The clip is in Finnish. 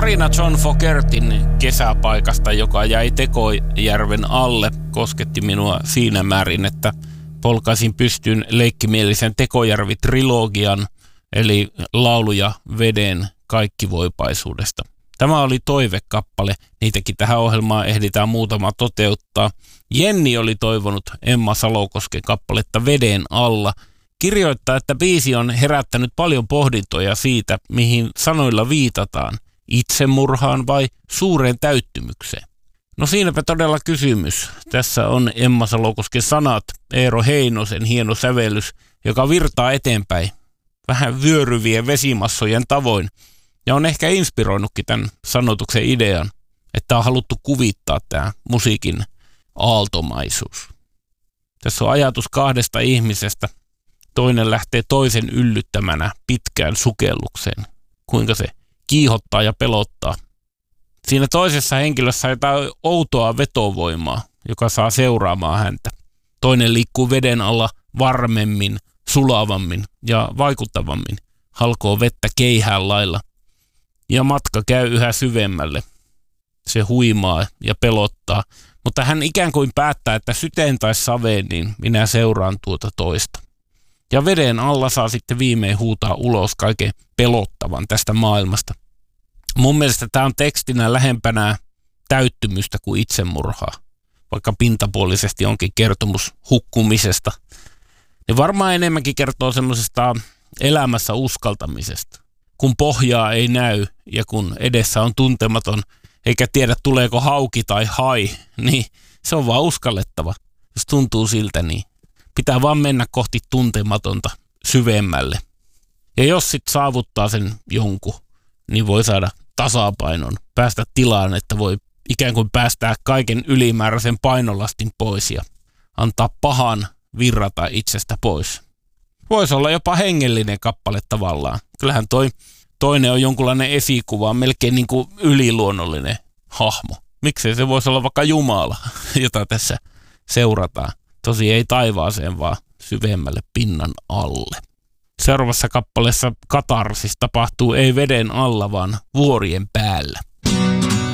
Tarina John Fogertin kesäpaikasta, joka jäi Tekojärven alle, kosketti minua siinä määrin, että polkaisin pystyyn leikkimielisen Tekojärvi-trilogian, eli lauluja veden kaikkivoipaisuudesta. Tämä oli toivekappale, niitäkin tähän ohjelmaan ehditään muutama toteuttaa. Jenni oli toivonut Emma Salokosken kappaletta Veden alla. Kirjoittaa, että biisi on herättänyt paljon pohdintoja siitä, mihin sanoilla viitataan, itsemurhaan vai suureen täyttymykseen. No siinäpä todella kysymys. Tässä on Emma Salokosken sanat, Eero Heinosen hieno sävellys, joka virtaa eteenpäin vähän vyöryvien vesimassojen tavoin. Ja on ehkä inspiroinutkin tämän sanotuksen idean, että on haluttu kuvittaa tämä musiikin aaltomaisuus. Tässä on ajatus kahdesta ihmisestä. Toinen lähtee toisen yllyttämänä pitkään sukellukseen. Kuinka se kiihottaa ja pelottaa. Siinä toisessa henkilössä on jotain outoa vetovoimaa, joka saa seuraamaan häntä. Toinen liikkuu veden alla varmemmin, sulavammin ja vaikuttavammin. Halkoo vettä keihään lailla. Ja matka käy yhä syvemmälle. Se huimaa ja pelottaa. Mutta hän ikään kuin päättää, että syteen tai saveen, niin minä seuraan tuota toista. Ja veden alla saa sitten viimein huutaa ulos kaiken pelottavan tästä maailmasta. Mun mielestä tämä on tekstinä lähempänä täyttymystä kuin itsemurhaa. Vaikka pintapuolisesti onkin kertomus hukkumisesta. Ne varmaan enemmänkin kertoo semmoisesta elämässä uskaltamisesta. Kun pohjaa ei näy ja kun edessä on tuntematon, eikä tiedä tuleeko hauki tai hai, niin se on vaan uskallettava. Jos tuntuu siltä, niin pitää vaan mennä kohti tuntematonta syvemmälle. Ja jos sitten saavuttaa sen jonkun, niin voi saada tasapainon, päästä tilaan, että voi ikään kuin päästää kaiken ylimääräisen painolastin pois ja antaa pahan virrata itsestä pois. Voisi olla jopa hengellinen kappale tavallaan. Kyllähän toinen on jonkunlainen esikuva, melkein niin kuin yliluonnollinen hahmo. Miksei se voisi olla vaikka Jumala, jota tässä seurataan. Tosi ei taivaaseen, vaan syvemmälle pinnan alle. Seuraavassa kappaleessa katarsis tapahtuu ei veden alla, vaan vuorien päällä.